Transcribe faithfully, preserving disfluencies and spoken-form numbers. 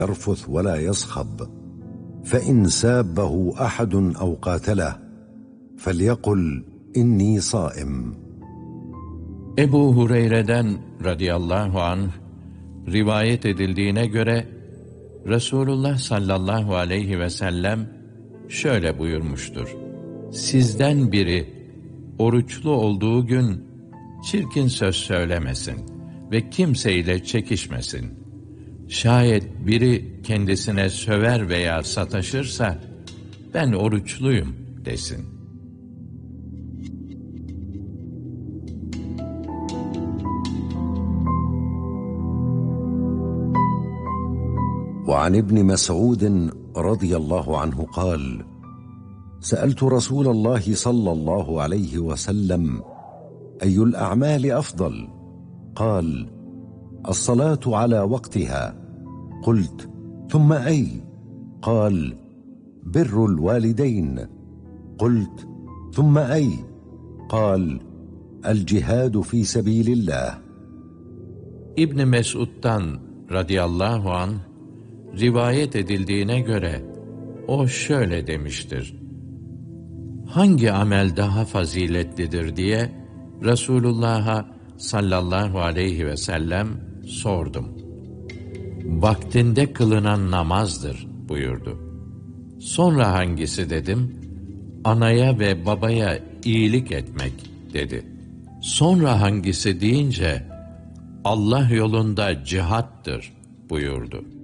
يرفث ولا يصخب فإن سابه أحد أو قاتله فليقل إني صائم. Ebu Hureyre'den radıyallahu anh rivayet edildiğine göre Resulullah sallallahu aleyhi ve sellem şöyle buyurmuştur: Sizden biri oruçlu olduğu gün çirkin söz söylemesin ve kimseyle çekişmesin. Şayet biri kendisine söver veya sataşırsa, ben oruçluyum desin. وعن ابن مسعود رضي الله عنه قال: سألت رسول الله صلى الله عليه وسلم: أي الأعمال أفضل؟ قال: الصلاة على وقتها. قلت: ثم أي؟ قال: بر الوالدين. قلت: ثم أي؟ قال: الجهاد في سبيل الله. İbn Mes'ud'dan radıyallahu anh rivayet edildiğine göre o şöyle demiştir: Hangi amel daha faziletlidir diye Resulullah'a sallallahu aleyhi ve sellem sordum. Vaktinde kılınan namazdır buyurdu. Sonra hangisi dedim? Anaya ve babaya iyilik etmek dedi. Sonra hangisi deyince Allah yolunda cihattır buyurdu.